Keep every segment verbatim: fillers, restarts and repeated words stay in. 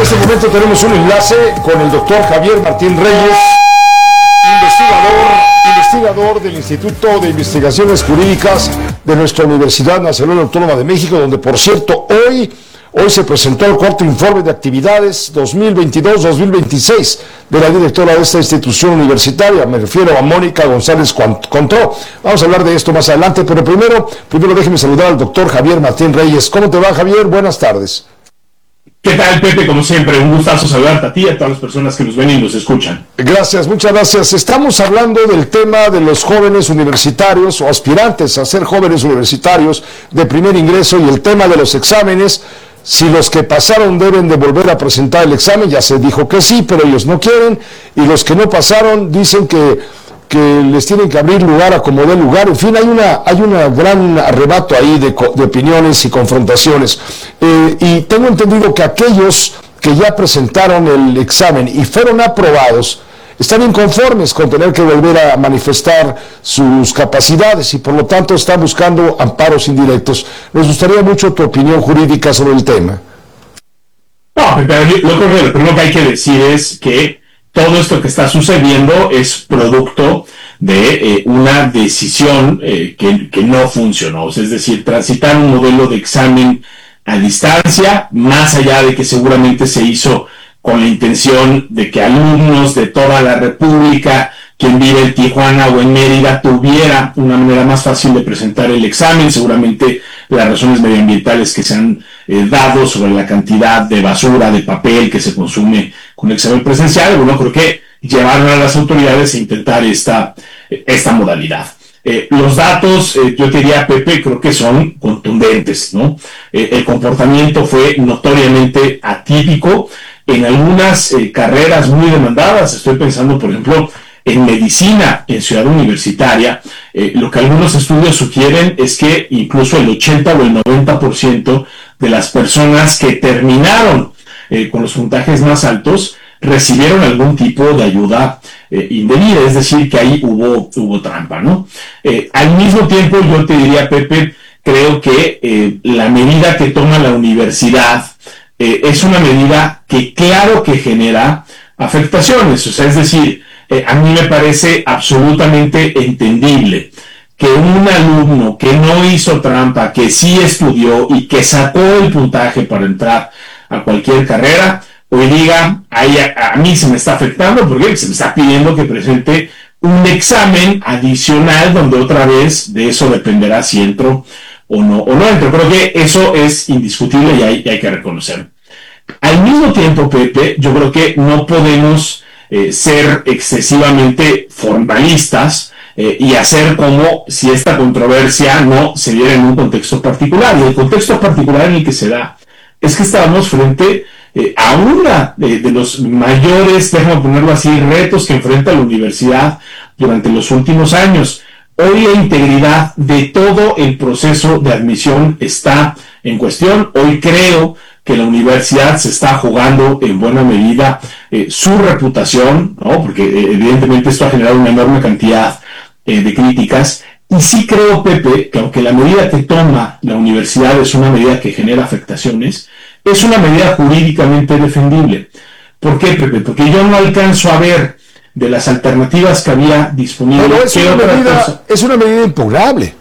este momento tenemos un enlace con el doctor Javier Martín Reyes, investigador, investigador del Instituto de Investigaciones Jurídicas de nuestra Universidad Nacional Autónoma de México, donde, por cierto, hoy, hoy se presentó el cuarto informe de actividades dos mil veintidós dos mil veintiséis de la directora de esta institución universitaria. Me refiero a Mónica González Contró. Vamos a hablar de esto más adelante, pero primero, primero déjeme saludar al doctor Javier Martín Reyes. ¿Cómo te va, Javier? Buenas tardes. ¿Qué tal, Pepe? Como siempre, un gustazo saludarte a ti y a todas las personas que nos ven y nos escuchan. Gracias, muchas gracias. Estamos hablando del tema de los jóvenes universitarios o aspirantes a ser jóvenes universitarios de primer ingreso y el tema de los exámenes. Si los que pasaron deben de volver a presentar el examen, ya se dijo que sí, pero ellos no quieren, y los que no pasaron dicen que, que les tienen que abrir lugar a como dé lugar. En fin, hay una hay un gran arrebato ahí de, de opiniones y confrontaciones. Eh, y tengo entendido que aquellos que ya presentaron el examen y fueron aprobados están inconformes con tener que volver a manifestar sus capacidades y por lo tanto están buscando amparos indirectos. Nos gustaría mucho tu opinión jurídica sobre el tema. No, pero lo, lo, lo primero que hay que decir es que todo esto que está sucediendo es producto de eh, una decisión eh, que, que no funcionó. O sea, es decir, transitar un modelo de examen a distancia, más allá de que seguramente se hizo con la intención de que alumnos de toda la República, quien vive en Tijuana o en Mérida, tuviera una manera más fácil de presentar el examen. Seguramente las razones medioambientales que se han eh, dado sobre la cantidad de basura, de papel que se consume con el examen presencial, bueno, creo que llevaron a las autoridades a intentar esta, esta modalidad. Eh, los datos, eh, yo diría, Pepe, creo que son contundentes, ¿no? Eh, el comportamiento fue notoriamente atípico en algunas eh, carreras muy demandadas. Estoy pensando, por ejemplo, en medicina, en Ciudad Universitaria. Eh, lo que algunos estudios sugieren es que incluso el ochenta o el noventa por ciento de las personas que terminaron eh, con los puntajes más altos recibieron algún tipo de ayuda eh, indebida, es decir, que ahí hubo, hubo trampa, ¿no? Eh, al mismo tiempo, yo te diría, Pepe, creo que eh, la medida que toma la universidad eh, es una medida que claro que genera afectaciones. O sea, es decir, eh, a mí me parece absolutamente entendible que un alumno que no hizo trampa, que sí estudió y que sacó el puntaje para entrar a cualquier carrera, hoy diga, a, a mí se me está afectando porque se me está pidiendo que presente un examen adicional donde otra vez de eso dependerá si entro o no, o no entro. Creo que eso es indiscutible y hay, y hay que reconocerlo. Al mismo tiempo, Pepe, yo creo que no podemos eh, ser excesivamente formalistas eh, y hacer como si esta controversia no se diera en un contexto particular. Y el contexto particular en el que se da es que estábamos frente eh, a una de, de los mayores, déjame ponerlo así, retos que enfrenta la universidad durante los últimos años. Hoy la integridad de todo el proceso de admisión está en cuestión. Hoy creo que la universidad se está jugando en buena medida eh, su reputación, ¿no? Porque eh, evidentemente esto ha generado una enorme cantidad eh, de críticas. Y sí creo, Pepe, que aunque la medida que toma la universidad es una medida que genera afectaciones, es una medida jurídicamente defendible. ¿Por qué, Pepe? Porque yo no alcanzo a ver de las alternativas que había disponibles. Pero es, una medida, es una medida impugnable.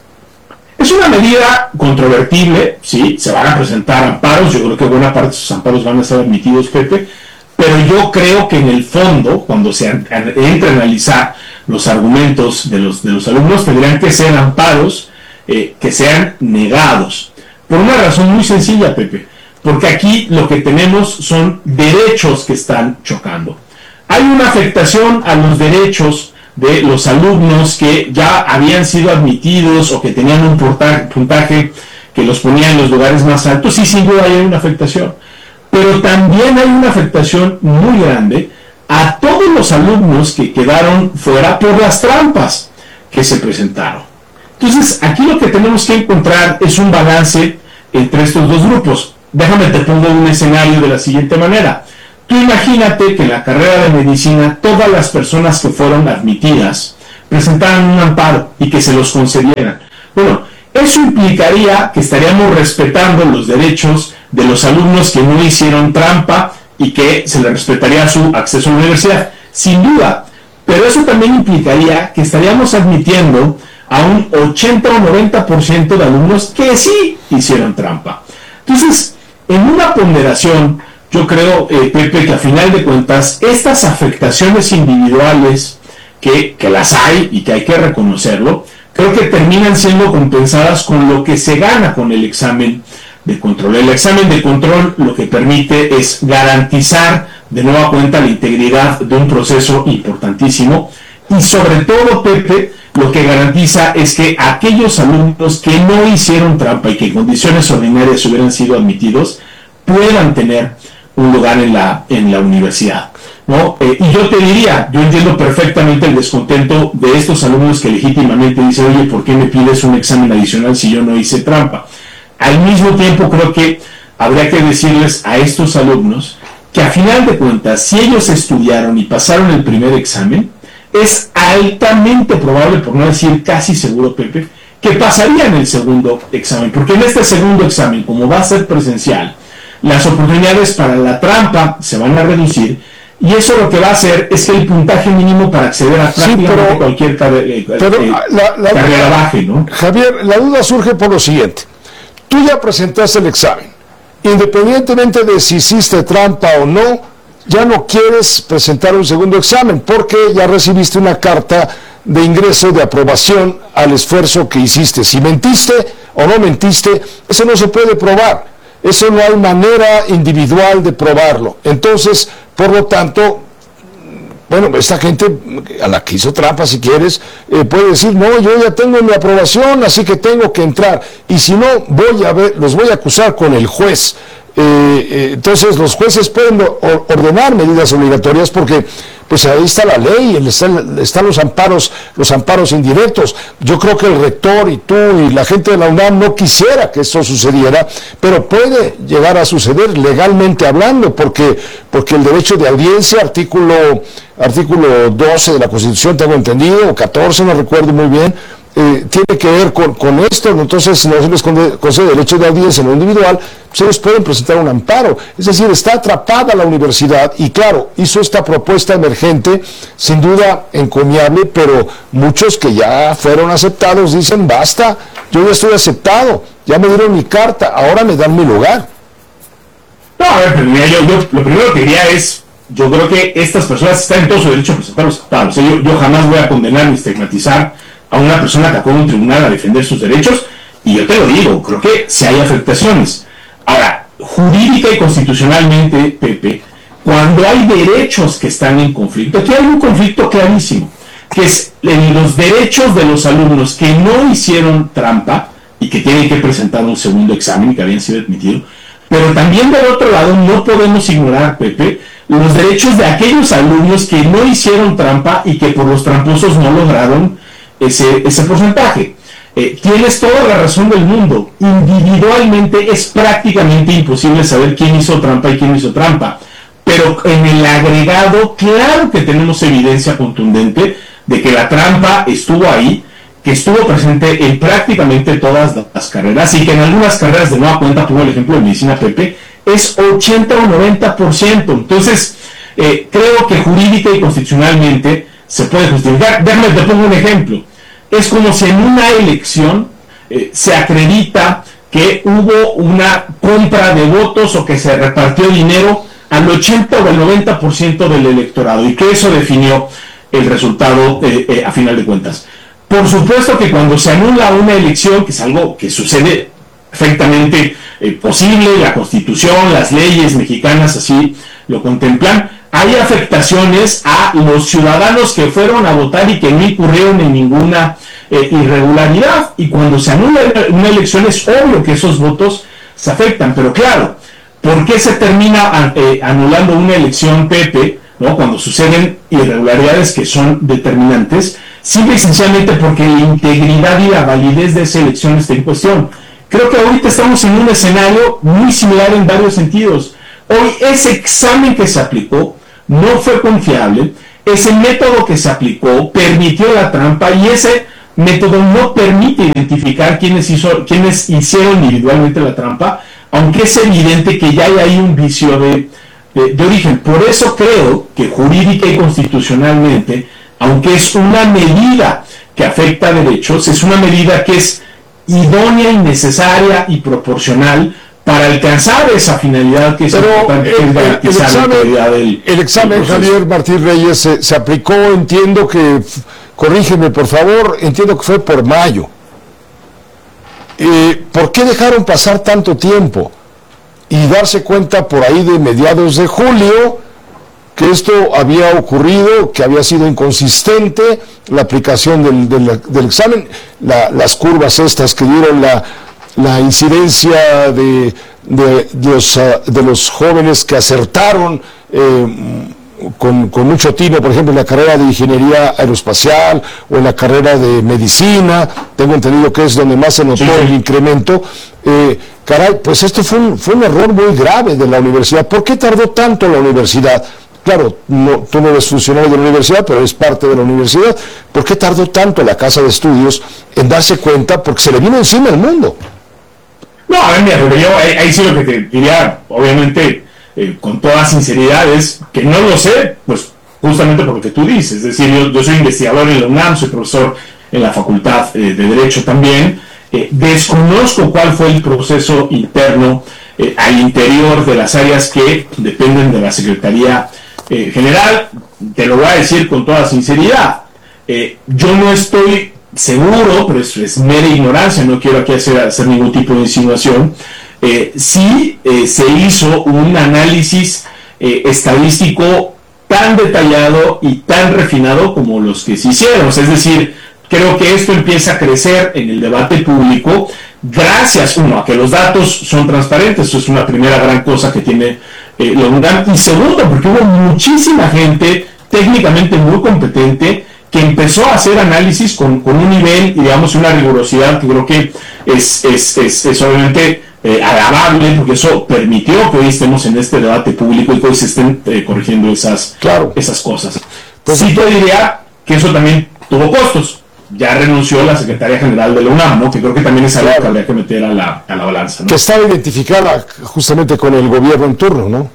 Es una medida controvertible, sí, se van a presentar amparos, yo creo que buena parte de esos amparos van a ser admitidos, Pepe, pero yo creo que en el fondo, cuando se entre a analizar los argumentos de los, de los alumnos, tendrían que ser amparos eh, que sean negados, por una razón muy sencilla, Pepe, porque aquí lo que tenemos son derechos que están chocando. Hay una afectación a los derechos de los alumnos que ya habían sido admitidos o que tenían un puntaje que los ponía en los lugares más altos, y sin duda hay una afectación. Pero también hay una afectación muy grande a todos los alumnos que quedaron fuera por las trampas que se presentaron. Entonces, aquí lo que tenemos que encontrar es un balance entre estos dos grupos. Déjame te pongo un escenario de la siguiente manera. Tú imagínate que en la carrera de medicina todas las personas que fueron admitidas presentaran un amparo y que se los concedieran. Bueno, Eso implicaría que estaríamos respetando los derechos de los alumnos que no hicieron trampa y que se les respetaría su acceso a la universidad, sin duda. Pero eso también implicaría que estaríamos admitiendo a un ochenta o noventa por ciento de alumnos que sí hicieron trampa. Entonces, en una ponderación, yo creo, eh, Pepe, que a final de cuentas, estas afectaciones individuales, que, que las hay y que hay que reconocerlo, creo que terminan siendo compensadas con lo que se gana con el examen de control. El examen de control lo que permite es garantizar de nueva cuenta la integridad de un proceso importantísimo y sobre todo, Pepe, lo que garantiza es que aquellos alumnos que no hicieron trampa y que en condiciones ordinarias hubieran sido admitidos puedan tener un lugar en la, en la universidad, ¿no? Eh, y yo te diría, yo entiendo perfectamente el descontento de estos alumnos que legítimamente dicen, oye, ¿por qué me pides un examen adicional si yo no hice trampa? Al mismo tiempo, creo que habría que decirles a estos alumnos que a final de cuentas, si ellos estudiaron y pasaron el primer examen, es altamente probable, por no decir casi seguro, Pepe, que pasarían el segundo examen, porque en este segundo examen, como va a ser presencial, las oportunidades para la trampa se van a reducir, y eso lo que va a hacer es que el puntaje mínimo para acceder a prácticamente sí, pero, cualquier carrera, eh, pero eh, la, la, carrera baje, ¿no? Javier, la duda surge por lo siguiente. Tú ya presentaste el examen. Independientemente de si hiciste trampa o no, ya no quieres presentar un segundo examen porque ya recibiste una carta de ingreso de aprobación al esfuerzo que hiciste. Si mentiste o no mentiste, eso no se puede probar. Eso no hay manera individual de probarlo. Entonces, por lo tanto, bueno, esta gente a la que hizo trampa, si quieres, eh, puede decir, no, yo ya tengo mi aprobación, así que tengo que entrar. Y si no, voy a ver, los voy a acusar con el juez. Eh, eh, entonces, los jueces pueden ordenar medidas obligatorias porque pues ahí está la ley, están, están los amparos, los amparos indirectos. Yo creo que el rector y tú y la gente de la UNAM no quisiera que eso sucediera, pero puede llegar a suceder legalmente hablando, porque, porque el derecho de audiencia, artículo, artículo doce de la Constitución, tengo entendido, o catorce, no recuerdo muy bien, Eh, tiene que ver con, con esto. Entonces, si no se les concede derecho de audiencia en lo individual, pues ellos pueden presentar un amparo. Es decir, está atrapada la universidad y claro, hizo esta propuesta emergente, sin duda encomiable, pero muchos que ya fueron aceptados dicen, basta, yo ya estoy aceptado, ya me dieron mi carta, ahora me dan mi lugar. No, a ver, pero mira, yo, yo lo primero que diría es, yo creo que estas personas están en todo su derecho a presentar los amparos. O sea, yo, yo jamás voy a condenar ni estigmatizar a una persona que acude a un tribunal a defender sus derechos, y yo te lo digo, creo que si hay afectaciones. Ahora, jurídica y constitucionalmente, Pepe, cuando hay derechos que están en conflicto, aquí hay un conflicto clarísimo, que es en los derechos de los alumnos que no hicieron trampa y que tienen que presentar un segundo examen y que habían sido admitidos, pero también del otro lado no podemos ignorar, Pepe, los derechos de aquellos alumnos que no hicieron trampa y que por los tramposos no lograron Ese, ese porcentaje. Eh, tienes toda la razón del mundo. Individualmente es prácticamente imposible saber quién hizo trampa y quién no hizo trampa. Pero en el agregado, claro que tenemos evidencia contundente de que la trampa estuvo ahí, que estuvo presente en prácticamente todas las carreras y que en algunas carreras, de nueva cuenta, pongo el ejemplo de medicina, Pepe, es ochenta o noventa por ciento. Entonces, eh, creo que jurídica y constitucionalmente se puede justificar. Déjame, te pongo un ejemplo. Es como si en una elección eh, se acredita que hubo una compra de votos o que se repartió dinero al ochenta o al noventa por ciento del electorado y que eso definió el resultado eh, eh, a final de cuentas. Por supuesto que cuando se anula una elección, que es algo que sucede perfectamente eh, posible, la Constitución, las leyes mexicanas así lo contemplan, hay afectaciones a los ciudadanos que fueron a votar y que no incurrieron en ninguna eh, irregularidad, y cuando se anula una elección es obvio que esos votos se afectan. Pero claro, ¿por qué se termina eh, anulando una elección, Pepe, ¿no? Cuando suceden irregularidades que son determinantes? Simple y sencillamente porque la integridad y la validez de esa elección está en cuestión. Creo que ahorita estamos en un escenario muy similar en varios sentidos. Hoy ese examen que se aplicó no fue confiable, ese método que se aplicó permitió la trampa y ese método no permite identificar quiénes, hizo, quiénes hicieron individualmente la trampa, aunque es evidente que ya hay ahí un vicio de, de, de origen. Por eso creo que jurídica y constitucionalmente, aunque es una medida que afecta a derechos, es una medida que es idónea y necesaria y proporcional para alcanzar esa finalidad que es Pero importante, el, que es garantizar el examen, la integridad del, el examen del Javier Martín Reyes, se, se aplicó, entiendo que, corrígeme por favor, entiendo que fue por mayo. Eh, ¿Por qué dejaron pasar tanto tiempo? Y darse cuenta por ahí de mediados de julio que esto había ocurrido, que había sido inconsistente la aplicación del, del, del examen, la, las curvas estas que dieron la, la incidencia de, de, de, los, uh, de los jóvenes que acertaron eh, con, con mucho tino, por ejemplo, en la carrera de ingeniería aeroespacial o en la carrera de medicina, tengo entendido que es donde más se notó sí, sí. el incremento. Eh, caray, pues esto fue un, fue un error muy grave de la universidad. ¿Por qué tardó tanto la universidad? Claro, no, tú no eres funcionario de la universidad, pero eres parte de la universidad. ¿Por qué tardó tanto la Casa de Estudios en darse cuenta? Porque se le vino encima al mundo. No, a ver, mira, pero yo ahí, ahí sí lo que te diría, obviamente, eh, con toda sinceridad, es que no lo sé, pues justamente por lo que tú dices. Es decir, yo, yo soy investigador en la UNAM, soy profesor en la Facultad eh, de Derecho también. Eh, desconozco cuál fue el proceso interno eh, al interior de las áreas que dependen de la Secretaría Eh, general. Te lo voy a decir con toda sinceridad, eh, yo no estoy seguro, pero es, es mera ignorancia, no quiero aquí hacer, hacer ningún tipo de insinuación, eh, si eh, se hizo un análisis eh, estadístico tan detallado y tan refinado como los que se hicieron. Es decir, creo que esto empieza a crecer en el debate público gracias, uno, a que los datos son transparentes. Eso es una primera gran cosa que tiene eh, la UNAM, y segundo, porque hubo muchísima gente técnicamente muy competente que empezó a hacer análisis con, con un nivel y digamos una rigurosidad que creo que es, es, es, es obviamente eh, agradable, porque eso permitió que hoy estemos en este debate público y que hoy se estén eh, corrigiendo esas, claro. esas cosas. Pues sí, te diría que eso también tuvo costos. Ya renunció la Secretaría General de la UNAM, ¿no? Que creo que también es algo claro. que habría que meter a la, a la balanza, ¿no? Que estaba identificada justamente con el gobierno en turno, ¿no?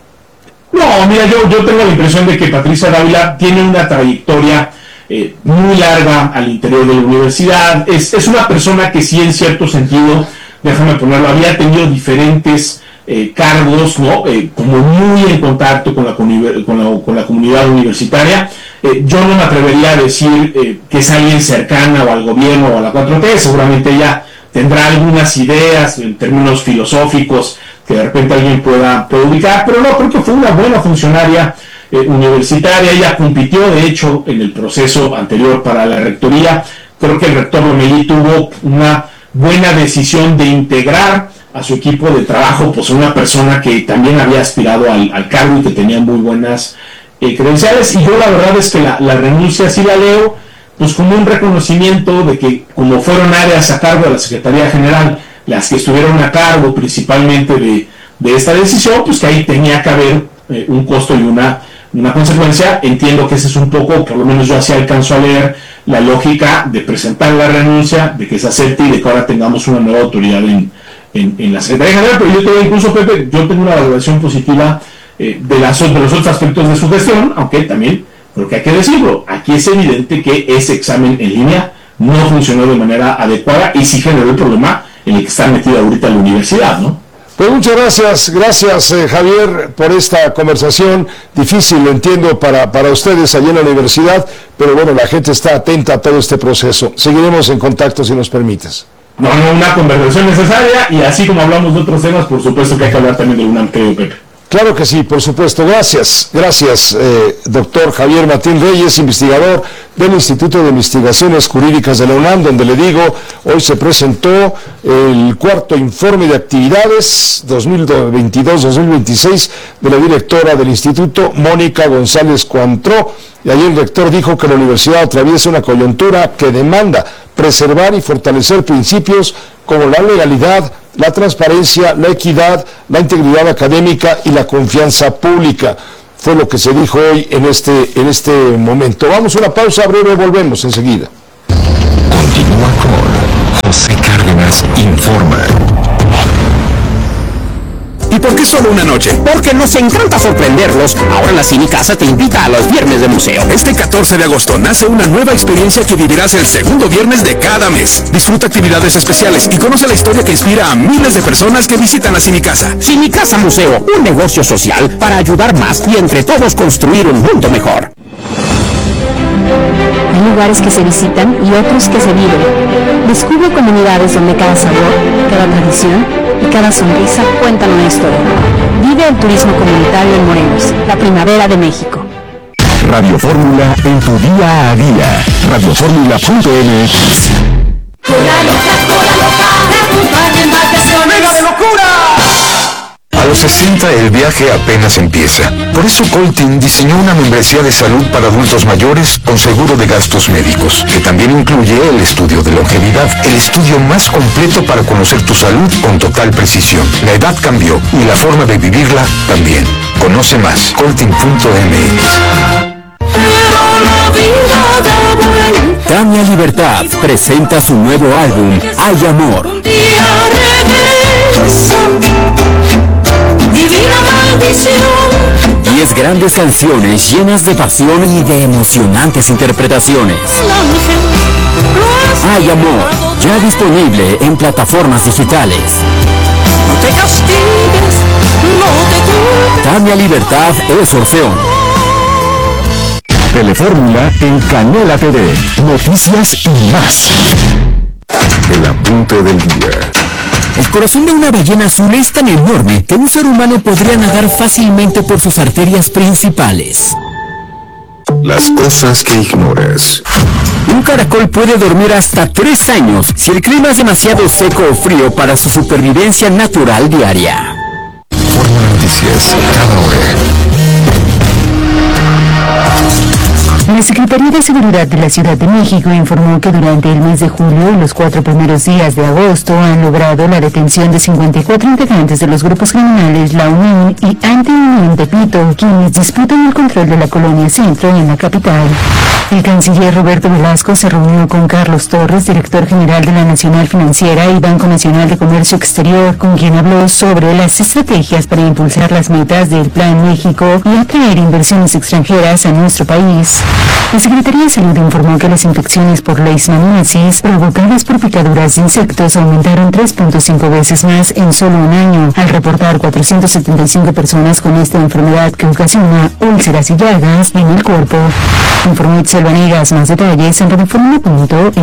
No, mira, yo, yo tengo la impresión de que Patricia Dávila tiene una trayectoria eh, muy larga al interior de la universidad. Es, es una persona que sí, en cierto sentido, déjame ponerlo, había tenido diferentes eh, cargos, ¿no? Eh, como muy en contacto con la, con la, con la comunidad universitaria. Eh, yo no me atrevería a decir eh, que es alguien cercana o al gobierno o a la cuatro T, seguramente ella tendrá algunas ideas en términos filosóficos que de repente alguien pueda, pueda ubicar, pero no, creo que fue una buena funcionaria eh, universitaria. Ella compitió, de hecho, en el proceso anterior para la rectoría. Creo que el rector Lomelí tuvo una buena decisión de integrar a su equipo de trabajo, pues una persona que también había aspirado al, al cargo y que tenía muy buenas Eh, credenciales, y yo la verdad es que la, la renuncia sí la leo pues como un reconocimiento de que como fueron áreas a cargo de la Secretaría General las que estuvieron a cargo principalmente de, de esta decisión, pues que ahí tenía que haber eh, un costo y una, una consecuencia. Entiendo que ese es un poco, por lo menos yo así alcanzo a leer la lógica de presentar la renuncia, de que se acepte y de que ahora tengamos una nueva autoridad en, en, en la Secretaría General. Pero yo tengo incluso, Pepe, yo tengo una valoración positiva Eh, de, las, de los otros aspectos de su gestión, aunque también creo que hay que decirlo, aquí es evidente que ese examen en línea no funcionó de manera adecuada y sí generó el problema en el que está metida ahorita la universidad, ¿no? Pues muchas gracias, gracias eh, Javier, por esta conversación difícil, lo entiendo, para, para ustedes allí en la universidad, pero bueno, la gente está atenta a todo este proceso. Seguiremos en contacto si nos permites. No, no, una conversación necesaria, y así como hablamos de otros temas, por supuesto que hay que hablar también de UNAM, creo, Pepe. Claro que sí, por supuesto. Gracias, gracias, eh, doctor Javier Martín Reyes, investigador del Instituto de Investigaciones Jurídicas de la UNAM, donde le digo, hoy se presentó el cuarto informe de actividades dos mil veintidós dos mil veintiséis de la directora del instituto, Mónica González Cuantró, y ayer el rector dijo que la universidad atraviesa una coyuntura que demanda preservar y fortalecer principios como la legalidad, la transparencia, la equidad, la integridad académica y la confianza pública. Fue lo que se dijo hoy en este, en este momento. Vamos a una pausa breve, volvemos enseguida. José Cárdenas informa. ¿Y por qué solo una noche? Porque nos encanta sorprenderlos. Ahora la Cinecasa te invita a los viernes de museo. Este catorce de agosto nace una nueva experiencia que vivirás el segundo viernes de cada mes. Disfruta actividades especiales y conoce la historia que inspira a miles de personas que visitan la Cinecasa. Cinecasa Museo, un negocio social para ayudar más y entre todos construir un mundo mejor. Hay lugares que se visitan y otros que se viven. Descubre comunidades donde cada sabor, cada tradición y cada sonrisa cuentan una historia. Vive el turismo comunitario en Morelos, la primavera de México. Radio Fórmula en tu día a día. radio fórmula punto m x. A los sesenta el viaje apenas empieza. Por eso Colting diseñó una membresía de salud para adultos mayores con seguro de gastos médicos, que también incluye el estudio de longevidad, el estudio más completo para conocer tu salud con total precisión. La edad cambió y la forma de vivirla también. Conoce más, colting punto m x. Tania Libertad presenta su nuevo álbum, Hay Amor. Diez grandes canciones llenas de pasión y de emocionantes interpretaciones. Hay Amor, ya disponible en plataformas digitales. No te castigues, no te culpes. Tania Libertad es Orfeón. Telefórmula en Canela T V. Noticias y más. El apunte del día. El corazón de una ballena azul es tan enorme que un ser humano podría nadar fácilmente por sus arterias principales. Las cosas que ignoras. Un caracol puede dormir hasta tres años si el clima es demasiado seco o frío para su supervivencia natural diaria. Fórmula Noticias, cada hora. La Secretaría de Seguridad de la Ciudad de México informó que durante el mes de julio y los cuatro primeros días de agosto han logrado la detención de cincuenta y cuatro integrantes de los grupos criminales La Unión y Anti-Unión Tepito, quienes disputan el control de la colonia Centro en la capital. El canciller Roberto Velasco se reunió con Carlos Torres, director general de la Nacional Financiera y Banco Nacional de Comercio Exterior, con quien habló sobre las estrategias para impulsar las metas del Plan México y atraer inversiones extranjeras a nuestro país. La Secretaría de Salud informó que las infecciones por leishmaniasis provocadas por picaduras de insectos aumentaron tres punto cinco veces más en solo un año, al reportar cuatrocientas setenta y cinco personas con esta enfermedad que ocasiona úlceras y llagas en el cuerpo. Informó Itzel Vanegas. Más detalles en radio fórmula punto m x.